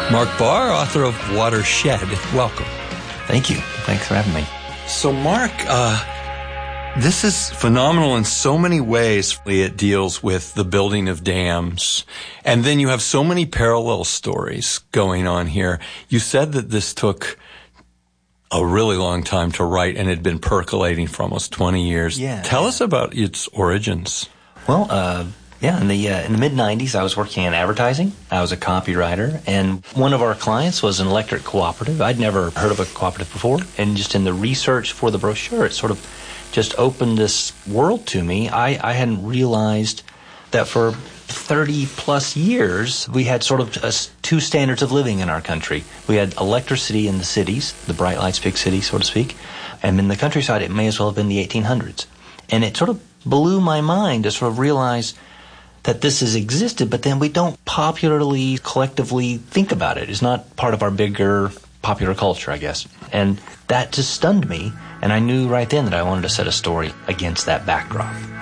Mark Barr, author of Watershed. Welcome. Thank you. Thanks for having me. So, Mark, this is phenomenal in so many ways. It deals with the building of dams. And then you have so many parallel stories going on here. You said that this took a really long time to write and had been percolating for almost 20 years. Yeah. Tell us about its origins. Well, in the mid-'90s, I was working in advertising. I was a copywriter, and one of our clients was an electric cooperative. I'd never heard of a cooperative before, and just in the research for the brochure, it sort of just opened this world to me. I hadn't realized that for 30-plus years, we had sort of two standards of living in our country. We had electricity in the cities, the bright lights, big cities, so to speak, and in the countryside, it may as well have been the 1800s. And it sort of blew my mind to sort of realize that this has existed, but then we don't popularly, collectively think about it. It's not part of our bigger popular culture, I guess. And that just stunned me, and I knew right then that I wanted to set a story against that backdrop.